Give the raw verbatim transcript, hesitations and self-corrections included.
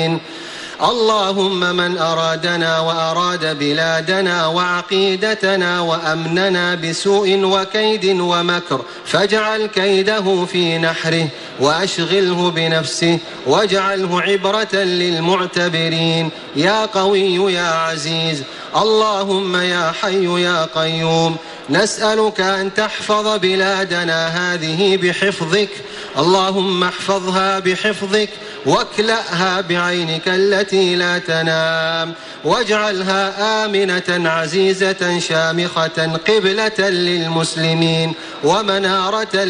اللهم من أرادنا وأراد بلادنا وعقيدتنا وأمننا بسوء وكيد ومكر فاجعل كيده في نحره وأشغله بنفسه واجعله عبرة للمعتبرين يا قوي يا عزيز. اللهم يا حي يا قيوم نسألك أن تحفظ بلادنا هذه بحفظك، اللهم احفظها بحفظك واكلأها بعينك التي لا تنام، واجعلها آمنة عزيزة شامخة قبلة للمسلمين ومنارة